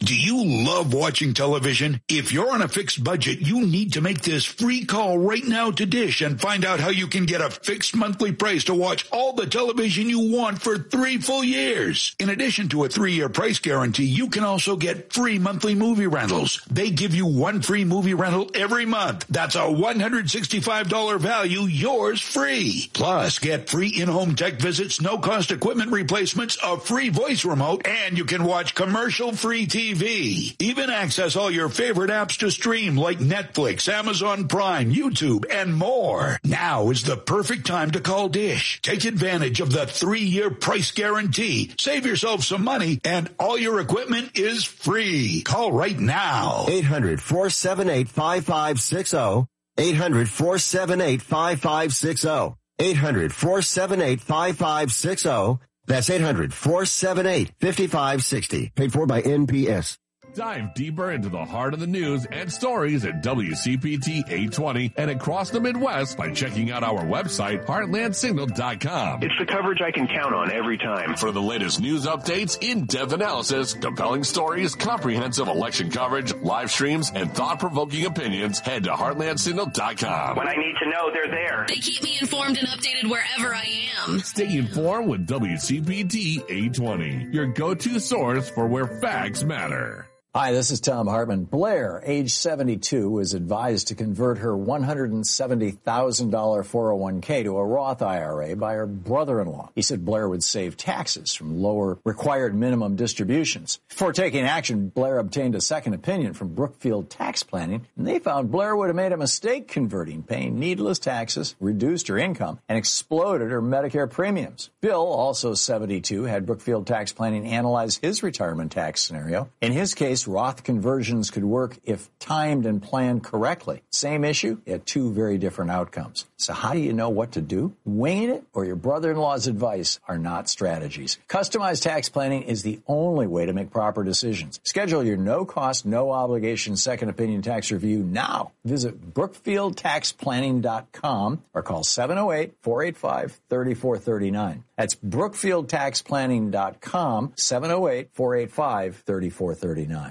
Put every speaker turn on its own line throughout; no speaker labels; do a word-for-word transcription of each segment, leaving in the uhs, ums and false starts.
Do you love watching television? If you're on a fixed budget, you need to make this free call right now to Dish and find out how you can get a fixed monthly price to watch all the television you want for three full years. In addition to a three-year price guarantee, you can also get free monthly movie rentals. They give you one free movie rental every month. That's a one hundred sixty-five dollars value, yours free. Plus, get free in-home tech visits, no-cost equipment replacements, a free voice remote, and you can watch commercial-free T V. Even access all your favorite apps to stream like Netflix, Amazon Prime, YouTube, and more. Now is the perfect time to call Dish. Take advantage of the three-year price guarantee. Save yourself some money, and all your equipment is free. Call right now.
eight hundred, four seven eight, five five six zero. eight hundred, four seven eight, five five six zero. eight hundred, four seven eight, five five six zero. That's eight hundred, four seven eight, five five six zero. Paid for by N P S.
Dive deeper into the heart of the news and stories at W C P T eight twenty and across the Midwest by checking out our website, heartland signal dot com.
It's the coverage I can count on every time.
For the latest news updates, in-depth analysis, compelling stories, comprehensive election coverage, live streams, and thought-provoking opinions, head to heartland signal dot com.
When I need to know, they're there.
They keep me informed and updated wherever I am.
Stay informed with W C P T eight twenty, your go-to source for where facts matter.
Hi, this is Tom Hartman. Blair, age seventy-two, was advised to convert her one hundred seventy thousand dollars four oh one k to a Roth I R A by her brother-in-law. He said Blair would save taxes from lower required minimum distributions. Before taking action, Blair obtained a second opinion from Brookfield Tax Planning, and they found Blair would have made a mistake converting, paying needless taxes, reduced her income, and exploded her Medicare premiums. Bill, also seventy-two, had Brookfield Tax Planning analyze his retirement tax scenario. In his case, Roth conversions could work if timed and planned correctly. Same issue, yet two very different outcomes. So how do you know what to do? Winging it or your brother-in-law's advice are not strategies. Customized tax planning is the only way to make proper decisions. Schedule your no-cost, no-obligation second opinion tax review now. Visit brookfield tax planning dot com or call seven oh eight, four eight five, three four three nine. That's brookfield tax planning dot com, seven oh eight, four eight five, three four three nine.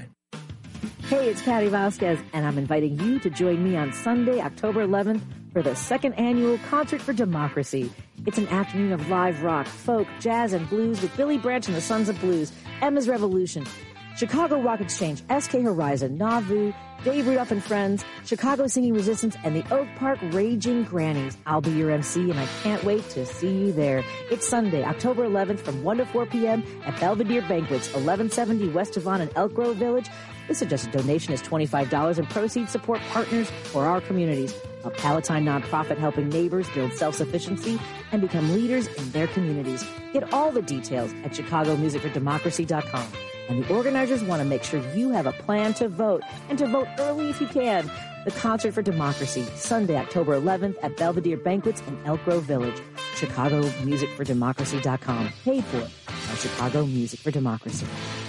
Hey, it's Patty Vasquez, and I'm inviting you to join me on Sunday, October eleventh, for the second annual Concert for Democracy. It's an afternoon of live rock, folk, jazz, and blues with Billy Branch and the Sons of Blues, Emma's Revolution, Chicago Rock Exchange, S K Horizon, Nauvoo, Dave Rudolph and Friends, Chicago Singing Resistance, and the Oak Park Raging Grannies. I'll be your M C, and I can't wait to see you there. It's Sunday, October eleventh from one to four p.m. at Belvedere Banquets, eleven seventy West Devon in Elk Grove Village. The suggested donation is twenty-five dollars, and proceeds support partners for our communities. A Palatine nonprofit helping neighbors build self-sufficiency and become leaders in their communities. Get all the details at chicago music for democracy dot com. And the organizers want to make sure you have a plan to vote, and to vote early if you can. The Concert for Democracy, Sunday, October eleventh at Belvedere Banquets in Elk Grove Village. chicago music for democracy dot com. Paid for by Chicago Music for Democracy.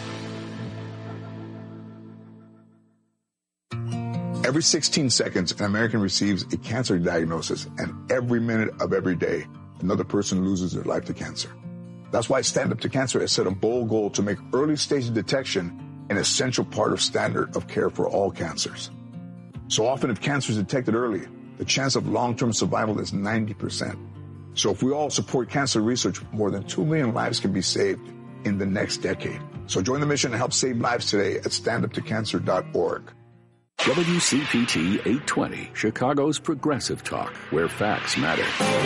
Every sixteen seconds, an American receives a cancer diagnosis, and every minute of every day, another person loses their life to cancer. That's why Stand Up to Cancer has set a bold goal to make early stage detection an essential part of standard of care for all cancers. So often, if cancer is detected early, the chance of long-term survival is ninety percent. So if we all support cancer research, more than two million lives can be saved in the next decade. So join the mission and help save lives today at stand up to cancer dot org.
W C P T eight twenty, Chicago's progressive talk, where facts matter.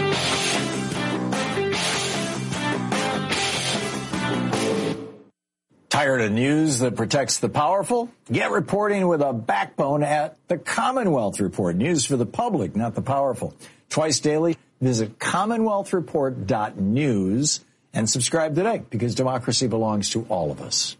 Tired of news that protects the powerful? Get reporting with a backbone at the Commonwealth Report. News for the public, not the powerful. Twice daily, visit commonwealth report dot news and subscribe today, because democracy belongs to all of us.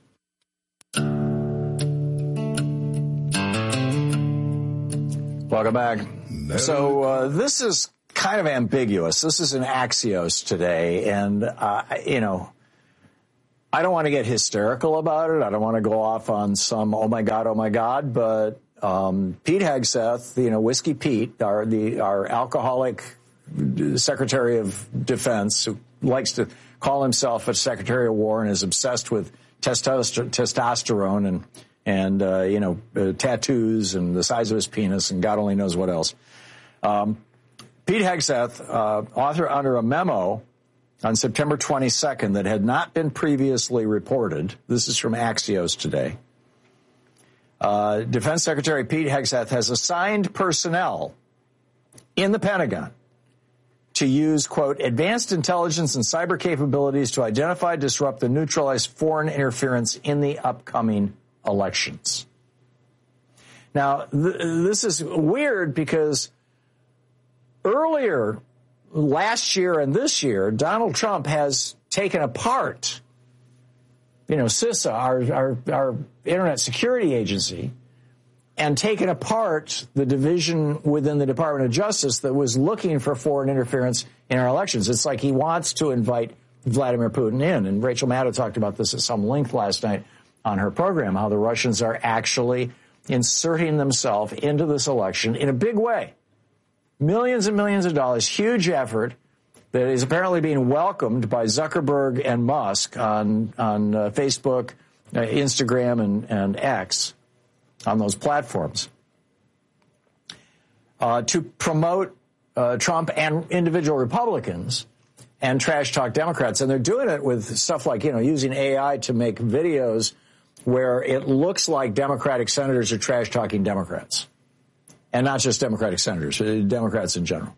Welcome back. No. So uh, this is kind of ambiguous. This is an Axios today, and, uh, you know, I don't want to get hysterical about it. I don't want to go off on some, oh, my God, oh, my God. But um, Pete Hegseth, you know, Whiskey Pete, our, the, our alcoholic Secretary of Defense, who likes to call himself a Secretary of War and is obsessed with testosterone and and, uh, you know, uh, tattoos and the size of his penis and God only knows what else. Um, Pete Hegseth, uh, author under a memo on September twenty-second that had not been previously reported. This is from Axios today. Uh, Defense Secretary Pete Hegseth has assigned personnel in the Pentagon to use, quote, advanced intelligence and cyber capabilities to identify, disrupt, and neutralize foreign interference in the upcoming elections. Now, th- this is weird because earlier last year and this year, Donald Trump has taken apart, you know, CISA, our, our, our Internet Security Agency, and taken apart the division within the Department of Justice that was looking for foreign interference in our elections. It's like he wants to invite Vladimir Putin in. And Rachel Maddow talked about this at some length last night on her program, how the Russians are actually inserting themselves into this election in a big way. Millions and millions of dollars, huge effort that is apparently being welcomed by Zuckerberg and Musk on, on uh, Facebook, uh, Instagram, and, and X, on those platforms, uh, to promote uh, Trump and individual Republicans and trash talk Democrats. And they're doing it with stuff like, you know, using A I to make videos where it looks like Democratic senators are trash talking Democrats. And not just Democratic senators, Democrats in general.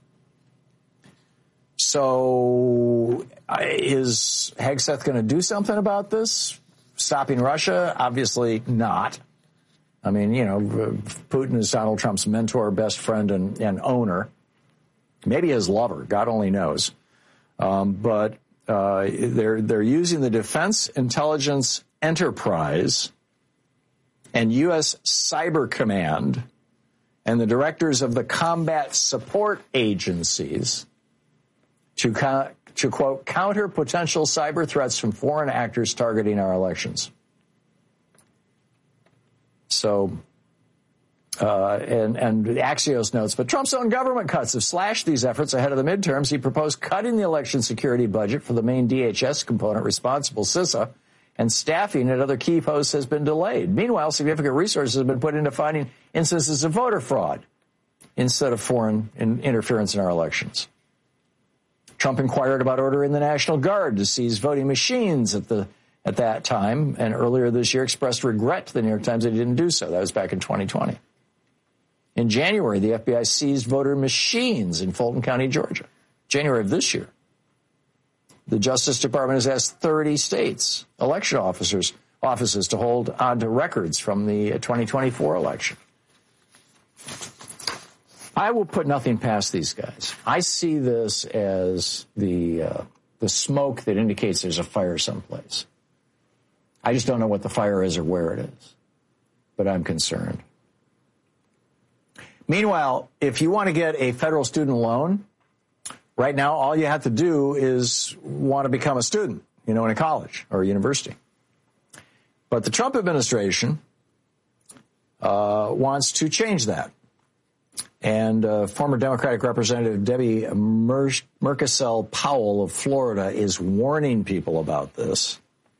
So is Hegseth going to do something about this? Stopping Russia? Obviously not. I mean, you know, Putin is Donald Trump's mentor, best friend, and, and owner. Maybe his lover. God only knows. Um, but uh, they're they're using the Defense Intelligence Enterprise and U S Cyber Command and the directors of the combat support agencies to, co- to quote, counter potential cyber threats from foreign actors targeting our elections. So, uh, and, and Axios notes, but Trump's own government cuts have slashed these efforts ahead of the midterms. He proposed cutting the election security budget for the main D H S component responsible, CISA, and staffing at other key posts has been delayed. Meanwhile, significant resources have been put into finding instances of voter fraud instead of foreign in interference in our elections. Trump inquired about ordering the National Guard to seize voting machines at the at that time, and earlier this year expressed regret to the New York Times that he didn't do so. That was back in twenty twenty. In January, the F B I seized voter machines in Fulton County, Georgia. January of this year. The Justice Department has asked thirty states, election officers, offices to hold onto records from the twenty twenty-four election. I will put nothing past these guys. I see this as the uh, the smoke that indicates there's a fire someplace. I just don't know what the fire is or where it is, but I'm concerned. Meanwhile, if you want to get a federal student loan, right now, all you have to do is want to become a student, you know, in a college or a university. But the Trump administration uh, wants to change that. And uh, former Democratic Representative Debbie Mer- Mercasell Powell of Florida is warning people about this.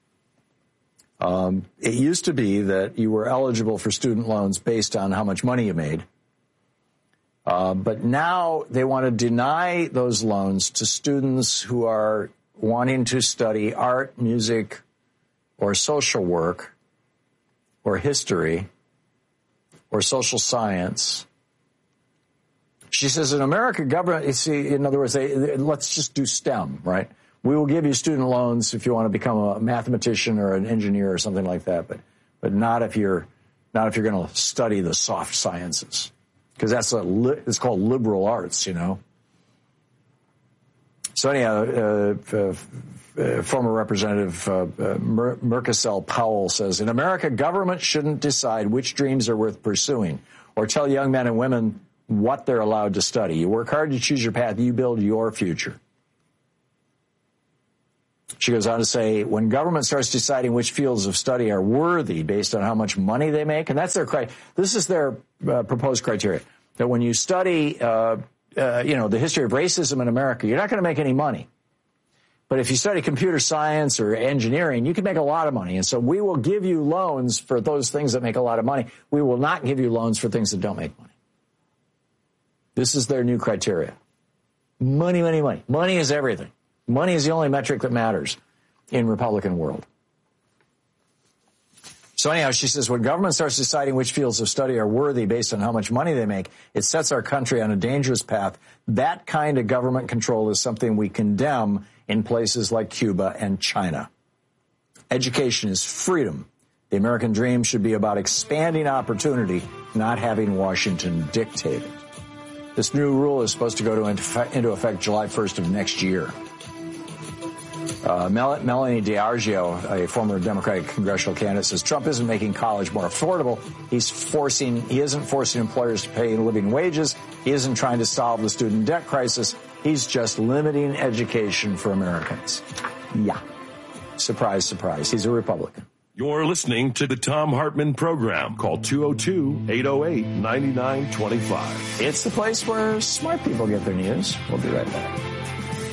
Um, it used to be that you were eligible for student loans based on how much money you made. Uh, but now they want to deny those loans to students who are wanting to study art, music, or social work, or history, or social science. She says, in America, government, you see, in other words, they, let's just do STEM, right? We will give you student loans if you want to become a mathematician or an engineer or something like that, but but not if you're not if you're going to study the soft sciences. Because that's a li- it's called liberal arts, you know. So anyhow, uh, uh, uh, former Representative uh, uh, Mer- Mercasell Powell says, in America, government shouldn't decide which dreams are worth pursuing or tell young men and women what they're allowed to study. You work hard to choose your path. You build your future. She goes on to say, when government starts deciding which fields of study are worthy based on how much money they make, and that's their criteria. This is their uh, proposed criteria, that when you study, uh, uh, you know, the history of racism in America, you're not going to make any money. But if you study computer science or engineering, you can make a lot of money. And so we will give you loans for those things that make a lot of money. We will not give you loans for things that don't make money. This is their new criteria. Money, money, money. Money is everything. Money is the only metric that matters in Republican world. So anyhow, she says, when government starts deciding which fields of study are worthy based on how much money they make, it sets our country on a dangerous path. That kind of government control is something we condemn in places like Cuba and China. Education is freedom. The American dream should be about expanding opportunity, not having Washington dictate it. This new rule is supposed to go into effect July first of next year. Uh, Mel- Melanie Diageo, a former Democratic congressional candidate, says Trump isn't making college more affordable. He's forcing, he isn't forcing employers to pay living wages. He isn't trying to solve the student debt crisis. He's just limiting education for Americans. Yeah. Surprise, surprise. He's a Republican.
You're listening to the Thom Hartmann Program. Call two oh two, eight oh eight, nine nine two five.
It's the place where smart people get their news. We'll be right back.